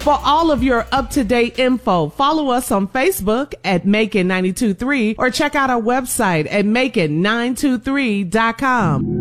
For all of your up-to-date info, follow us on Facebook at Macon 923 or check out our website at Macon923.com.